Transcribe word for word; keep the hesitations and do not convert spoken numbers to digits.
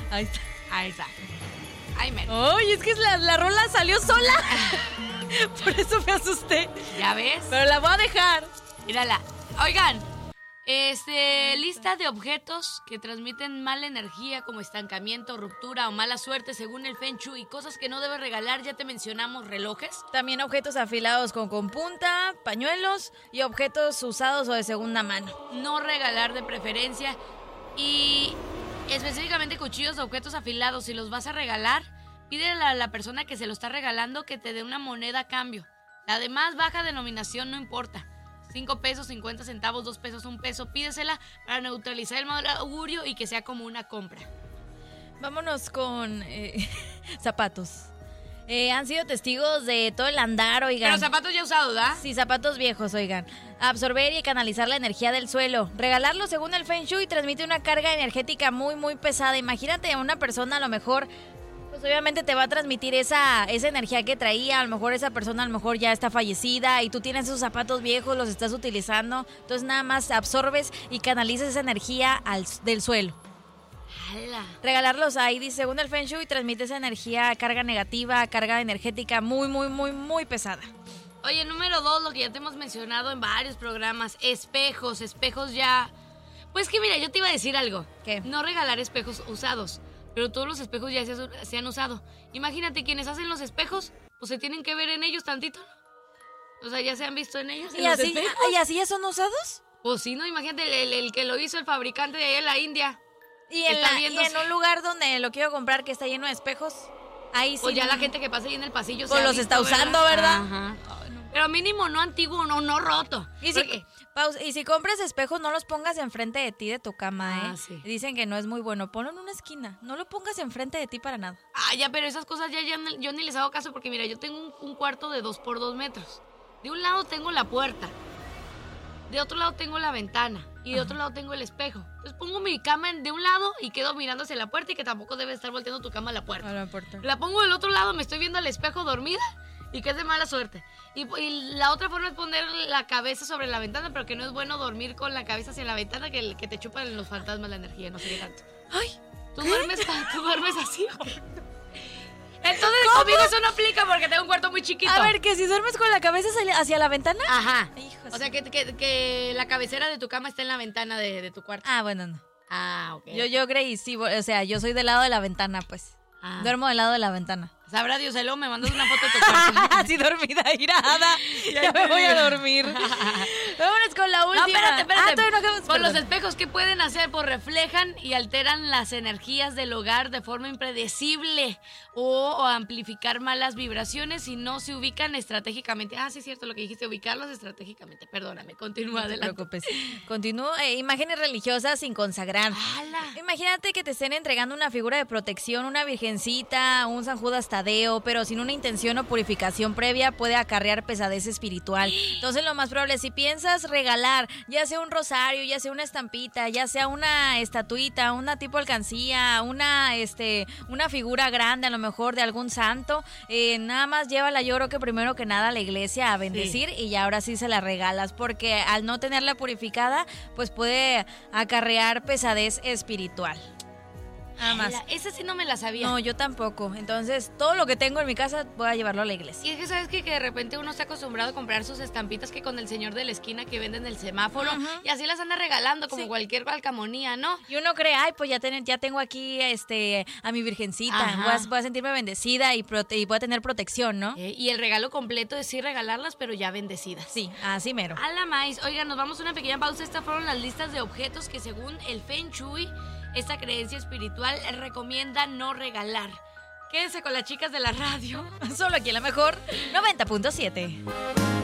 Ahí está. Ahí está. Ay, me... Ay, es que la, la rola salió sola. Por eso me asusté. ¿Ya ves? Pero la voy a dejar. Mírala. Oigan, este, lista de objetos que transmiten mala energía como estancamiento, ruptura o mala suerte según el Feng Shui. Cosas que no debes regalar, ya te mencionamos, relojes. También objetos afilados con, con punta, pañuelos y objetos usados o de segunda mano. No regalar de preferencia. Y específicamente cuchillos o objetos afilados, si los vas a regalar, pídele a la persona que se lo está regalando que te dé una moneda a cambio. La de más baja denominación no importa. Cinco pesos, cincuenta centavos, dos pesos, un peso. Pídesela para neutralizar el mal augurio y que sea como una compra. Vámonos con eh, zapatos. Eh, han sido testigos de todo el andar, oigan. Pero zapatos ya usados, ¿verdad? Sí, zapatos viejos, oigan. Absorber y canalizar la energía del suelo. Regalarlo según el Feng Shui transmite una carga energética muy, muy pesada. Imagínate a una persona a lo mejor... Pues obviamente te va a transmitir esa, esa energía que traía. A lo mejor esa persona a lo mejor ya está fallecida y tú tienes esos zapatos viejos, los estás utilizando. Entonces nada más absorbes y canalizas esa energía al, del suelo. ¡Hala! Regalarlos ahí, dice, según el Feng Shui, transmite esa energía, carga negativa, carga energética muy, muy, muy, muy pesada. Oye, número dos, lo que ya te hemos mencionado en varios programas, espejos, espejos ya... Pues que mira, yo te iba a decir algo. ¿Qué? No regalar espejos usados. Pero todos los espejos ya se, se han usado. Imagínate, quienes hacen los espejos, pues se tienen que ver en ellos tantito. O sea, ya se han visto en ellos. En ¿Y, los así, espejos. ¿Y así ya son usados? Pues sí, ¿no? Imagínate el, el, el que lo hizo, el fabricante de allá en la India. Y en, Está la, y viéndose. en un lugar donde lo quiero comprar que está lleno de espejos, ahí sí. O ya no- la gente que pasa ahí en el pasillo. Pues se ha los visto, está usando, ¿verdad? Ajá. Pero mínimo no antiguo, no, no roto. Y si, Porque- pausa, y si compras espejos, no los pongas enfrente de ti, de tu cama, ¿eh? Ah, sí. Dicen que no es muy bueno. Ponlo en una esquina. No lo pongas enfrente de ti para nada. Ah, ya, pero esas cosas ya, ya ni- yo ni les hago caso porque mira, yo tengo un, un cuarto de dos por dos metros. De un lado tengo la puerta, de otro lado tengo la ventana y de otro lado tengo el espejo. Entonces pongo mi cama en- de un lado y quedo mirando hacia la puerta y que tampoco debe estar volteando tu cama a la puerta. la puerta. La pongo del otro lado, me estoy viendo al espejo dormida y que es de mala suerte. Y, y la otra forma es poner la cabeza sobre la ventana, pero que no es bueno dormir con la cabeza hacia la ventana, que, que te chupan los fantasmas la energía, no sé qué tanto. Ay, ¿Tú duermes, tú duermes así? Entonces conmigo eso no aplica porque tengo un cuarto muy chiquito. a ver, que si duermes con la cabeza hacia- hacia la ventana. Ajá. Hijo, O sea, que, que, que la cabecera de tu cama está en la ventana de, de tu cuarto. Ah, bueno, no. Ah, ok. Yo, yo creí, sí, o sea, yo soy del lado de la ventana, pues. Ah. Duermo del lado de la ventana. Sabrá Dios, luego me mandas una foto de tu cuarto. Así dormida, irada. Ya Ya me te voy a digo. dormir. Vámonos con la No, última. espérate, espérate. Ah, todavía no acabamos. Con los Perdón. espejos, ¿qué pueden hacer? Pues reflejan y alteran las energías del hogar de forma impredecible o, o amplificar malas vibraciones si no se ubican estratégicamente. Ah, sí, es cierto lo que dijiste, ubicarlos estratégicamente. Perdóname, continúa No te adelante. preocupes. Continúo. Eh, imágenes religiosas sin consagrar. ¡Hala! Imagínate que te estén entregando una figura de protección, una virgencita, un San Judas Tadeo, pero sin una intención o purificación previa puede acarrear pesadez espiritual. Entonces lo más probable, si piensas regalar, ya sea un rosario, ya sea una estampita, ya sea una estatuita, una tipo alcancía, una este, una figura grande a lo mejor de algún santo, eh, nada más llévala, yo creo que primero que nada a la iglesia a bendecir y ya ahora sí se la regalas, porque al no tenerla purificada, pues puede acarrear pesadez espiritual. Nada más. ¡Hala! Esa sí no me la sabía. No, yo tampoco. Entonces, todo lo que tengo en mi casa voy a llevarlo a la iglesia. Y es que sabes que, que de repente uno está acostumbrado a comprar sus estampitas que con el señor de la esquina que venden el semáforo Ujú. y así las anda regalando como Sí. cualquier calcamonía, ¿no? Y uno cree, ay, pues ya, tener, ya tengo aquí este, a mi virgencita, Ajá. voy a, voy a sentirme bendecida y, prote- y voy a tener protección, ¿no? Eh, y el regalo completo es sí regalarlas, pero ya bendecidas. Sí, así mero. A la maíz. Oigan, nos vamos a una pequeña pausa. Estas fueron las listas de objetos que según el Feng Shui, esta creencia espiritual recomienda no regalar. Quédense con las chicas de la radio. Solo aquí en la mejor noventa punto siete.